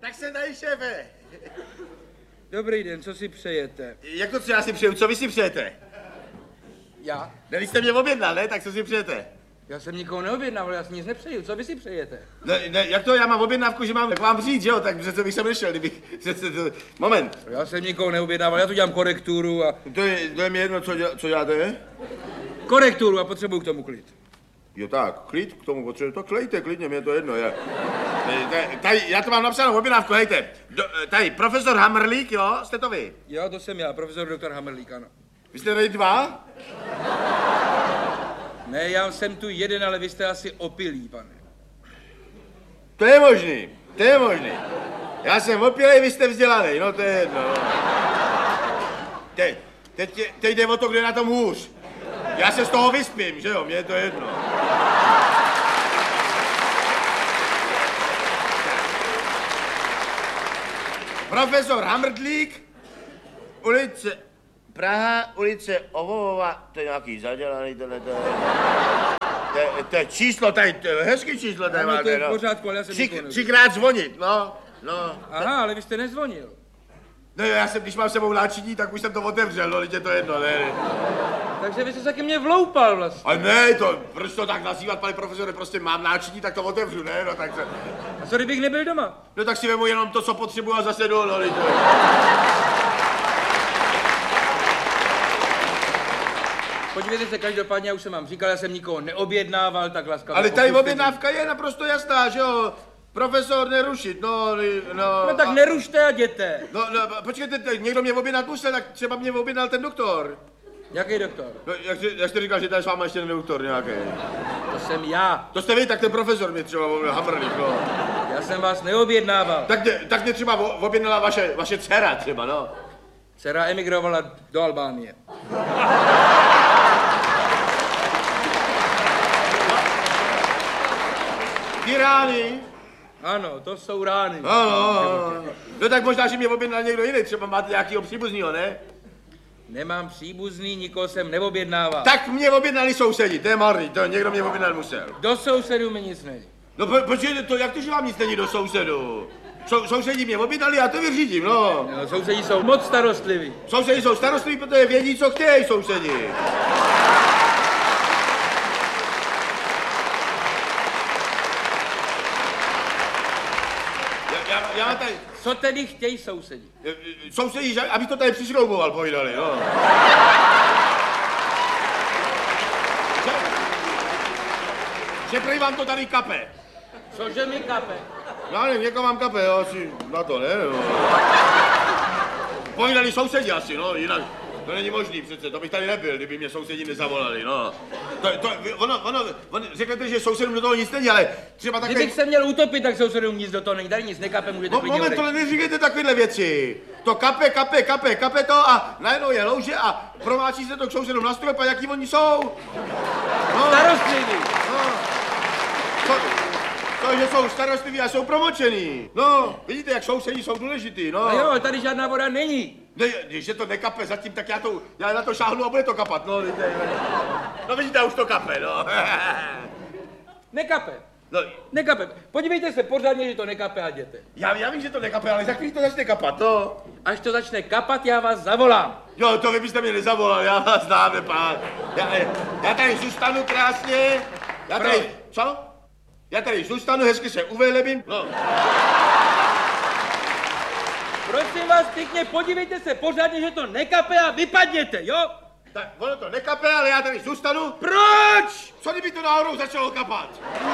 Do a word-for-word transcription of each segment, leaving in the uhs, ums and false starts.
Tak jsem tady, šéfe. Dobrý den, co si přejete? Jak to, co já si přeju, co vy si přejete? Já? Ne, vy jste mě objednal, ne? Tak co si přejete? Já jsem nikoho neobjednával, já si nic nepřeju, co vy si přejete? Ne, ne, jak to, já mám objednávku, že mám k vám přijít, že jo? Tak přece bych sem nešel, kdybych... Přece to... Moment. Já jsem nikoho neobjednával, já tu dělám korekturu a... To je, to je mi jedno, co, děl, co děláte? Korekturu a potřebuju k tomu klid. Jo tak, klid k tomu potřebuji, to klejte klidně, mě je to jedno, je. Tady, tady, já to mám napsanou objednávku, hejte. Do, tady, profesor Hamrlík, jo? Jste to vy? Jo, to jsem já, profesor doktor Hamrlík, ano. Vy jste tady dva? Ne, já jsem tu jeden, ale vy jste asi opilý, pane. To je možný, to je možný. Já jsem opilej, vy jste vzdělaný, no to je jedno. Teď, teď, teď jde o to, kdo je na tom hůř. Já se z toho vyspím, že jo, mně je to jedno. Profesor Hamrlík, ulice Praha, ulice Ovova, to je nějaký zadělaný, tohle to je... To je, to je číslo, tady, to je hezký číslo, tady máte, máte, to je v no. pořádku, ale já jsem Tři, nikoho třikrát zvonit, no, no. Aha, ale vy jste nezvonil. No já jsem, když mám sebou náčiní, tak už jsem to otevřel, no, teď je to jedno, ne, ne. Takže vy jste se ke mně vloupal vlastně. A ne, to, proč to tak nazývat, pane profesore, prostě mám náčiní, tak to otevřu, ne, no, tak se... A co kdybych nebyl doma? No tak si vemu jenom to, co potřebuji a zase jdu, no, to... Podívejte se, každopádně, já už jsem vám říkal, já jsem nikoho neobjednával, tak laskavě. Ale tady objednávka je naprosto jasná, že jo? Profesor nerušit, no, no... No tak a... nerušte a jděte. No, no, počkejte, někdo mě objednat musel, tak třeba mě objednal ten doktor. Jaký doktor? No, jak, jak jste říkal, že tady s váma ještě ten doktor nějaký. To jsem já. To jste vy, tak ten profesor mě třeba objednal, Hamrlík, no. Já jsem vás neobjednával. Tak mě, tak mě třeba objednala vaše, vaše dcera třeba, no. Dcera emigrovala do Albánie. Ty rány. Ano, to jsou rány. Ano, ano. No tak možná, že mě objednal někdo jiný, třeba máte nějakýho příbuznýho, ne? Nemám příbuzný, nikoho jsem neobjednával. Tak mě objednali sousedi, to je marný, to někdo mě objednal musel. Do sousedů mi nic není. No po, počkejte, to, jak to, že vám nic není do sousedu? Sou, sousedí mě objednali, já to vyřídím, no. No, sousedí jsou moc starostliví. Sousedi jsou starostliví, protože vědí, co chtějí sousedi. Já, já, já tady... Co tedy chtějí sousedí? Sousedí, že, abych to tady přišrouboval, povídali, no. že, že prý vám to tady kape. Cože mi kape? Já nevím, někdo mám kape, jo, asi na to, ne? No. Povídali sousedi asi, no, jinak to není možný přece, to bych tady nebyl, kdyby mě sousedi nezavolali, no. To, to, ono, ono, ono, řeknete, že sousedům do toho nic není, ale třeba takový... Kdybych se měl utopit, tak sousedům nic do toho není, tady nic nekape, můžete Mo, klidně moment, odejít. tohle neříkejte takovéhle věci. To kape, kape, kape, kape to a najednou je louže a promáčí se to k sousedům na strop a jaký oni jsou. No, Starostliví. no. To, to, že jsou starostliví a jsou promočený. No, vidíte, jak sousedí jsou důležitý, no. A jo, ale tady žádná voda není. Ne, když je to nekape zatím, tak já, to, já na to šáhnu a bude to kapat, no. Vidíte, no vidíte, už to kape, no. Nekape. No, Nekape. Podívejte se pořádně, že to nekape a jděte. já, já vím, že to nekape, ale za chvíli to začne kapat, no. Až to začne kapat, já vás zavolám. Jo, to vy byste mě nezavolal, já vás znám, nepán. Já, já tady zůstanu krásně. Já tady, Proč? co? Já tady zůstanu, hezky se uvelebím. No. Prosím vás pěkně, podívejte se pořádně, že to nekape a vypadněte, jo? Tak ono to nekape, ale já tady zůstanu. Proč? Co kdyby to náhodou začalo kapat?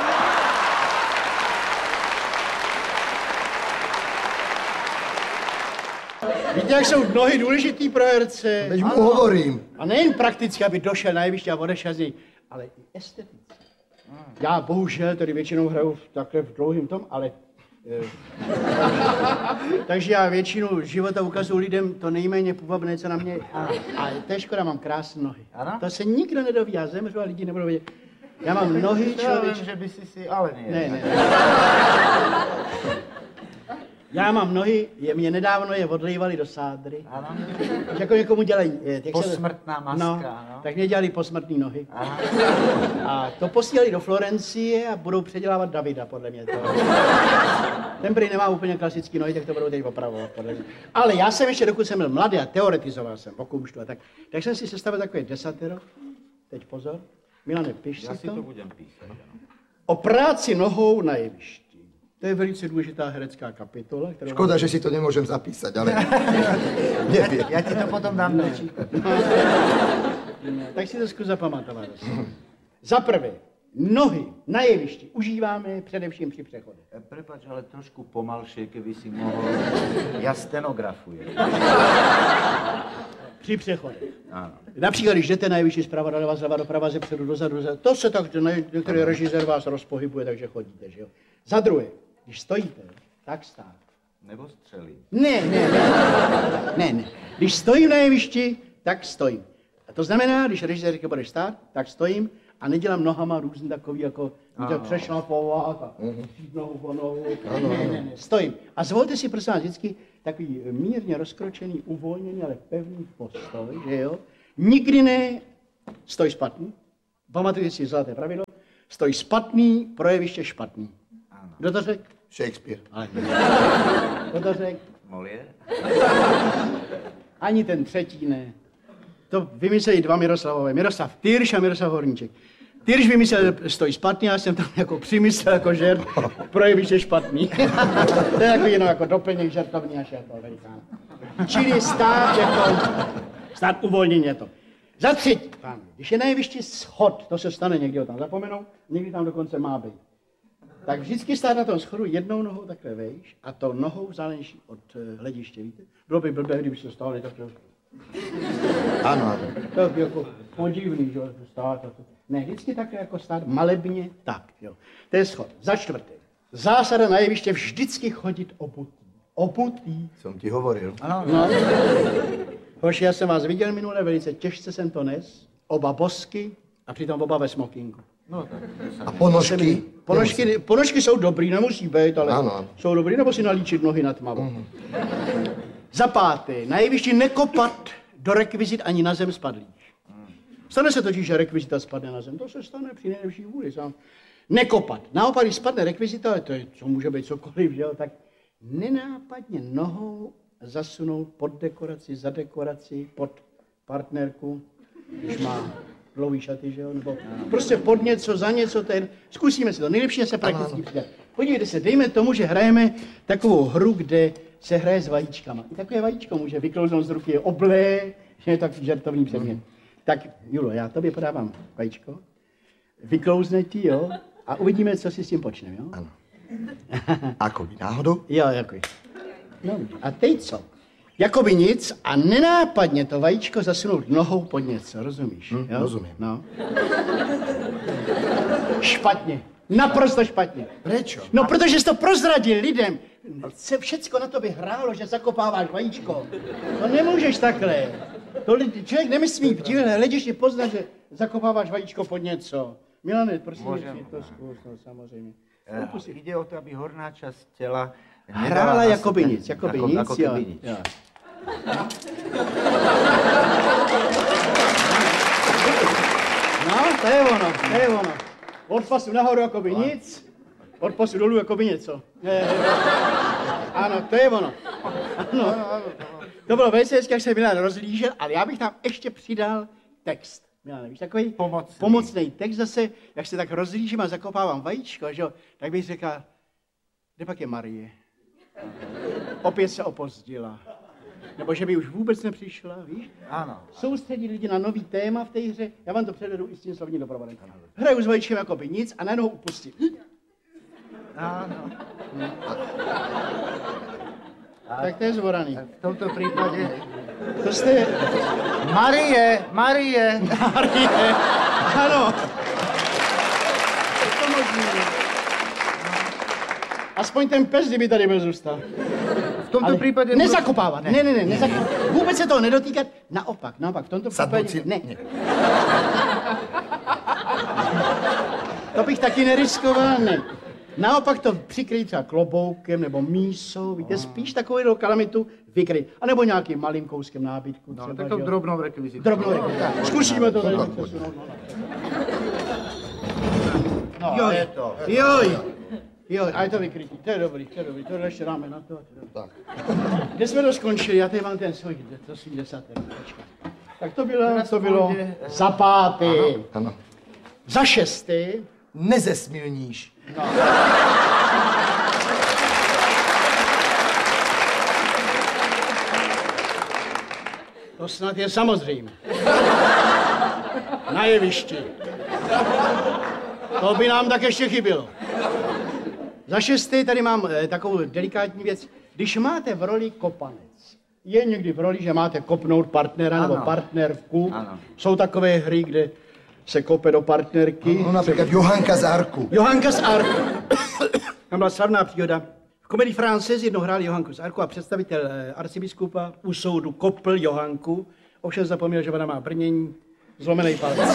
Víte, jak jsou nohy důležitý pro herce? Teď mu hovorím. A nejen prakticky, aby došel na jeviště a odešel z něj, ale i esteticky. Já bohužel tady většinou hraju takhle v dlouhým tom, ale... Eh, takže já většinu života ukazuju lidem to nejméně půvabné, co na mě... A, a to je škoda, mám krásné nohy. Ano? To se nikdo nedoví, já zemřu a lidi nebudou vědět. Já mám nohy, člověk... že by si si ale ne. Ne, ne. Já mám nohy, je, mě nedávno je odlejvali do sádry. Ano. Jako někomu dělají... Jak Posmrtná maska, no, no. tak mě dělali posmrtný nohy. Aha. A to posílali do Florencie a budou předělávat Davida, podle mě. To. Ten prý nemá úplně klasický nohy, tak to budou teď opravovat. Ale já jsem ještě, dokud jsem byl mladý a teoretizoval jsem o kumštu a tak, tak jsem si sestavil takové desatero. Teď pozor. Milane, piš si to. Já si to budem písat. O práci nohou na jevišti. To je velice důležitá herecká kapitola. Kterou Škoda, vám... že si to nemůžem zapísat, ale nevím. Já ti to potom dám do No, tak si to zkus zapamatovat. Za prvé, nohy na jevišti užíváme především při přechodu. Prepač, ale trošku pomalšie, keby si mohl. Já stenografuji. Při přechodu. Ano. Například, když jdete na jevišti zprava doleva, zleva doprava, zepředu, dozadu, dozadu. To se tak, některý režisér vás rozpohybuje, takže chodíte, že jo. Za druhé, když stojíte, tak stát. Nebo střelí. Ne, ne, ne, ne, ne. Když stojím na jevišti, tak stojím. A to znamená, když režisér říká, budeš stát, tak stojím a nedělám nohama různý takový, jako to přešlapovat a přijít nohu po nohu. Ne, ne, ne, stojím. A zvolte si, prosím vás, vždycky takový mírně rozkročený, uvolněný, ale pevný postoj, že jo. Nikdy ne stoj špatný. Pamatujte si zlaté pravidlo. Stoj špatný, pro jeviště špatný. Kdo to řekl? Shakespeare. Ale kdo to řekl? Molière? Ani ten třetí ne. To vymysleli dva Miroslavové. Miroslav Tyrš a Miroslav Horníček. Tyrš vymyslel, stoj špatný, já jsem tam jako přimyslel jako žert, pro jeviště špatný. To je jako jenom jako doplněk žertovní až jako velikána. Čili stát jako, stát uvolněně to. Za třetí, pán, když je na jevišti schod, to se stane, někdy ho tam zapomenou, někdy tam dokonce má být. Tak vždycky stát na tom schodu jednou nohou takhle vejš a to nohou vzdálenější od hlediště, víte? Bylo by blbé, kdyby se stáli takhle. Ano, ano. To by jako podivný, že stát a to. Ne, vždycky takhle jako stát malebně tak, jo. To je schod. Za čtvrté. Zásada na jeviště vždycky chodit obutý. Obutý. Jsem ti hovoril. Ano, no. Hoši, já jsem vás viděl minule, velice těžce jsem to nes. Oba bosky a přitom oba ve smokingu. No tak. A ponožky? Ponožky, ponožky jsou dobrý, nemusí být, ale ano, ano. jsou dobrý, nebo si nalíčit nohy na tmavou. Mm. Za páté, na jevišti nekopat do rekvizit ani na zem spadlých. Stane se totiž, že rekvizita spadne na zem, to se stane při nejlepší vůli sám. Nekopat. Naopak, když spadne rekvizita, to je, co může být cokoliv, že jo, tak nenápadně nohou zasunout pod dekoraci, za dekoraci, pod partnerku, když má dlouhý šaty, že jo, nebo prostě pod něco, za něco, ten. Zkusíme si to, nejlepší je se prakticky přidat. Podívejte se, dejme tomu, že hrajeme takovou hru, kde se hraje s vajíčkama. I takové vajíčko může vyklouznout z ruky, je oblé, že je takový žertovný předmět. Tak, Julo, já tobě podávám vajíčko, vyklouzne ti, jo, a uvidíme, co si s tím počneme, jo? Ano. Akoby náhodou? Jo, jako. No, a teď co? Jakoby nic a nenápadně to vajíčko zasunout nohou pod něco, rozumíš? Hm, jo? Rozumím. No. Špatně. Naprosto špatně. Prečo? No, protože jsi to prozradil lidem. Se všecko na tobě hrálo, že zakopáváš vajíčko. To nemůžeš takhle. To lidi, člověk nemyslí v díle, lidi ti poznat, že zakopáváš vajíčko pod něco. Milane, prosím, je to zkus, no, samozřejmě. Uh, jde o to, aby horná část těla hrála jakoby nic, jakoby jako, nic, jako jo. nic. jo. No, to je ono, to je ono. Od pasu nahoru jakoby nic, od pasu dolů jakoby něco. Je, je. Ano, to je ono. Ano. To bylo velice hezky, jak se Milan rozlížel, ale já bych tam ještě přidal text. Milan, víš, takový pomocný. pomocný text zase, jak se tak rozlížím a zakopávám vajíčko, že jo, tak bych řekl, kde pak je Marie? Opět se opozdila. Nebo že by už vůbec nepřišla, víš? Ano. Soustředit lidi na nový téma v té hře, já vám to předvedu i s tím slovním doprovodem. Hraju s vajíčkem jako by nic a najednou upustím. Ano. Tak to je zvoraný. V tomto případě... To jste... Marie, Marie. Marie, ano. To možný. Aspoň ten pes, kdyby tady byl zůstal. V tomto Ale případě... nezakopávat, ne, ne, ne, nezakopávat. Vůbec se toho nedotýkat, naopak, naopak, v tomto případě... Si... Ne. To bych taky neriskoval, ne. Naopak to přikryj třeba kloboukem nebo mísou, víte, spíš takovou kalamitu vykryj. A nebo nějakým malým kouskem nábytku. No, třeba, takovou jo. drobnou rekvizitu. Drobnou rekvizitu. Zkusíme to tady. No, jo, je to. Joj, Jo, a je to vykrytý, to je dobrý, to je dobrý, to ještě dáme na to. Tak. Kde jsme to skončili? Já tady mám ten svůj, to svůj desátý. Tak to bylo, to bylo za pátý. Ano. Za šestý. Nezesmilníš. No. To snad je samozřejmé. Na jevišti. To by nám tak ještě chybělo. Za šestý tady mám eh, takovou delikátní věc. Když máte v roli kopanec, je někdy v roli, že máte kopnout partnera ano. nebo partnerku. Ano. Jsou takové hry, kde se kope do partnerky. No, například Johanka z Arku. Johanka z Arku. Tam byla slavná příhoda. V komedii Française jednou hráli Johanku z Arku a představitel eh, arcibiskupa u soudu kopl Johanku. Ovšem zapomněl, že ona má brnění, zlomený palec.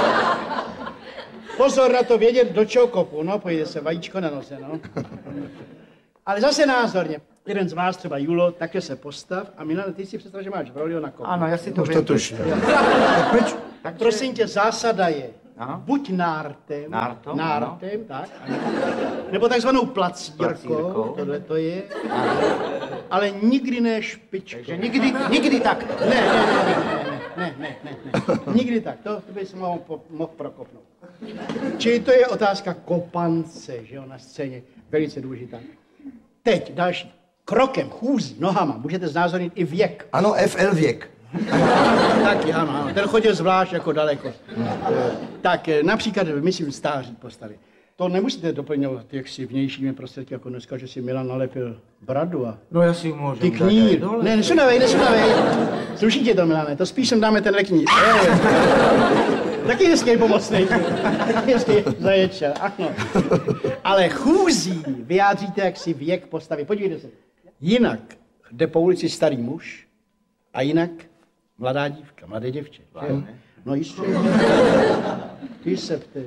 Pozor na to vědět, do čeho kopu, no, pojde se vajíčko na nose, no. Ale zase názorně. Jeden z vás, třeba Julo, také se postav a Milane, ty si představ, že máš v roli na kopu. Ano, já si to Už to tuším. Tak proč? Tak prosím tě, zásada je, Aha. buď nártem, Nártom, nártem, tak, ano. Nebo takzvanou placírkou, Placírkou. tohle to je, ale nikdy ne špičkou. Takže nikdy, nikdy tak. Ne, ne, ne, ne, ne, ne, ne, ne. Nikdy tak, to, to bys mohl, mohl prokopnout. Čili to je otázka kopance, že jo, na scéně, velice důležitá. Teď další. Krokem, chůzí, nohama, můžete znázornit i věk. Ano, F L věk. Taky, ano, ano, ten chodil zvlášť jako daleko. Tak například, myslím, stáří postavy. To nemusíte doplňovat jaksi vnějšími prostředky, jako dneska, že si Milan nalepil bradu a... No já si můžu Ty knír. Ne, nesunavej, nesunavej. Sluší tě to, Milane, to spíš sem dáme tenhle knír. Taky hezký pomocný. Taky hezký zaječel, ano. Ale chůzí vyjádříte jaksi věk postavy. Podívejte se. Jinak jde po ulici starý muž a jinak mladá dívka, mladé děvče. No jistě. Ty septy.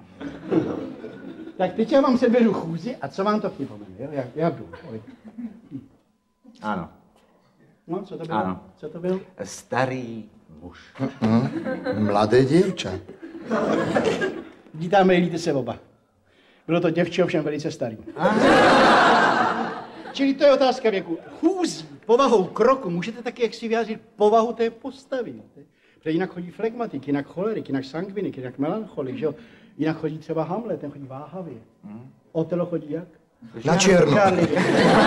Tak teď já vám předvedu chůzi a co vám to připomene, jo? Já, já jdu. Ano. No, co to bylo? Ano. Co to bylo? Starý muž. Uh-huh. Mladé děvče. Vidíte, mýlíte se oba. Bylo to děvče, ovšem velice starý. Čili to je otázka věku. Chůzí, povahou kroku, můžete taky jak si vyjádřit povahu té postavy. Protože jinak chodí flegmatik, jinak cholerik, jinak sangvinik, jinak melancholik, že jo? Jinak chodí třeba Hamlet, ten chodí váhavě. Hmm. Otelo chodí jak? Na černo. Žárlivě.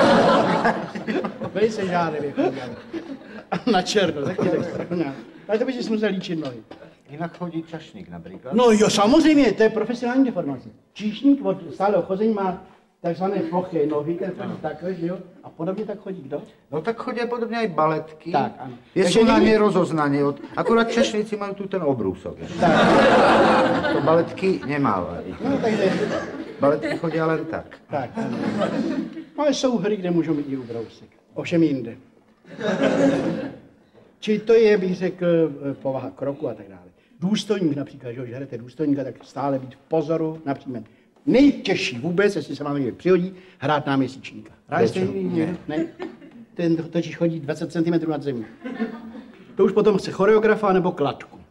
Velice žárlivě chodí. Na černo, tak je tak strašně. Ale to by si musel líčit nohy. Jinak chodí čašník například. No jo, samozřejmě, to je profesionální deformace. Číšník od stáleho chození má takzvané ploché nohy, ten chodí takhle, že jo? A podobně tak chodí kdo? No tak chodí podobně i baletky. Tak, ano. Jsou na někdy... ně rozoznaní. Od... Akorát čašníci mají tu ten obrůsok. To baletky nemávají. No, takže... Baletky chodí ale tak. Tak, ano. Ale jsou hry, kde můžou mít i ubrousek. Ovšem jinde. Čili to je, bych řekl, povaha kroku a tak dále. Důstojník například, že hrajete důstojníka, tak stále být v pozoru například. Nejtěžší vůbec, jestli se vám někdy přihodí, hrát náměsíčníka. Hráte ne. ne? Ten totiž chodí dvacet centimetrů nad zemí. To už potom chce choreografa nebo kladku.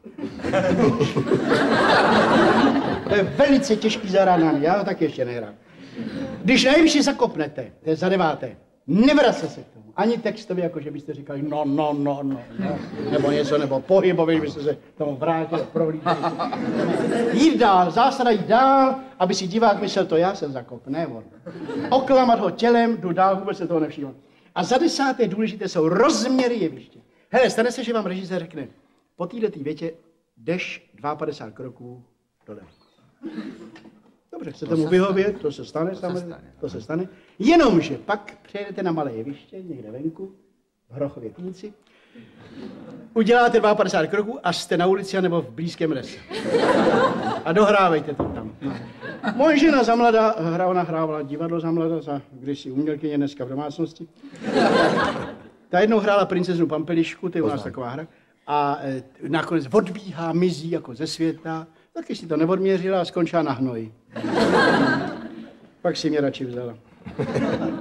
To je velice těžký zahrádání, já ho taky ještě nehrám. Když nejvyšší zakopnete, to je za deváté, nevracet se k tomu. Ani textově, jako že byste říkali no, no, no, no, no. Nebo něco, nebo pohybově, byste se tomu vrátili, prohlídli. Jít dál, zásada jít dál, aby si divák myslel, to já jsem zakop, ne on. Oklamat ho tělem, jdu dál, vůbec se toho nevšímat. A za desáté důležité jsou rozměry jeviště. Hele, stane se, že vám režisér řekne, po této větě jdeš padesát dva kroků doleva. Dobře, chcete mu vyhovět, to se stane, to samozřejmě, se stane, to se stane. Jenomže pak přejedete na malé jeviště, někde venku, v Hrochově Pínci, uděláte padesát dva kroků a jste na ulici nebo v blízkém lese. A dohrávejte to tam. No. Moje žena za mladá, ona hrávala divadlo za mladá, za kdysi umělkyně, dneska v domácnosti. Ta jednou hrála princeznu Pampelišku, to je u nás taková hra, a e, nakonec odbíhá, mizí jako ze světa, taky si to neodměřila a skončila na hnoji. Pak si mě radši vzala.